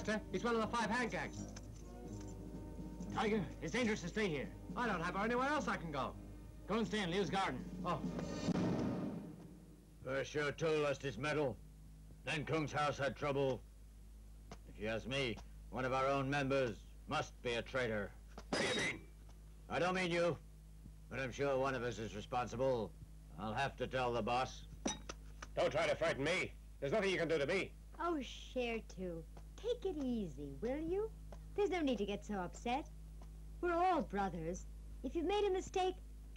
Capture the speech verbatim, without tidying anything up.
Mister. He's one of the five hand gangs. Tiger, it's dangerous to stay here. I don't have her anywhere else I can go. Go and stay in Liu's garden. Oh. First your tool lost his medal. Then Kung's house had trouble. If you ask me, one of our own members must be a traitor. What do you mean? I don't mean you, but I'm sure one of us is responsible. I'll have to tell the boss. Don't try to frighten me. There's nothing you can do to me. Oh, Share Two, take it easy, will you? There's no need to get so upset. We're all brothers. If you've made a mistake,